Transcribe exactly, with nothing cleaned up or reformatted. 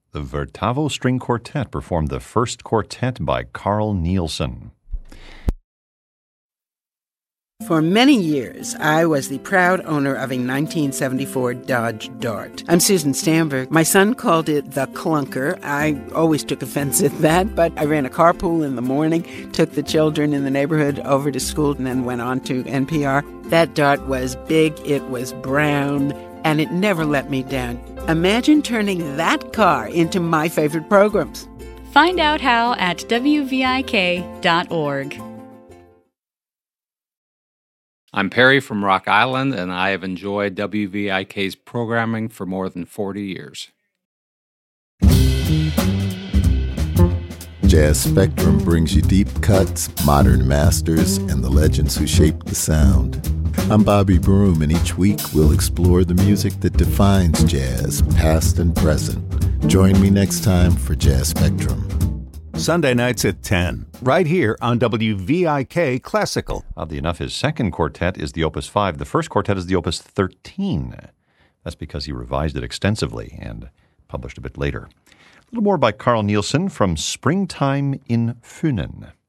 The Vertavo String Quartet performed the first quartet by Carl Nielsen. For many years, I was the proud owner of a nineteen seventy-four Dodge Dart. I'm Susan Stamberg. My son called it the clunker. I always took offense at that, but I ran a carpool in the morning, took the children in the neighborhood over to school, and then went on to N P R. That Dart was big, it was brown, and it never let me down. Imagine turning that car into my favorite programs. Find out how at W V I K dot org. I'm Perry from Rock Island, and I have enjoyed W V I K's programming for more than forty years. Jazz Spectrum brings you deep cuts, modern masters, and the legends who shaped the sound. I'm Bobby Broom, and each week we'll explore the music that defines jazz, past and present. Join me next time for Jazz Spectrum. Sunday nights at ten, right here on W V I K Classical. Oddly enough, his second quartet is the Opus five. The first quartet is the Opus thirteen. That's because he revised it extensively and published a bit later. A little more by Carl Nielsen from Springtime in Funen.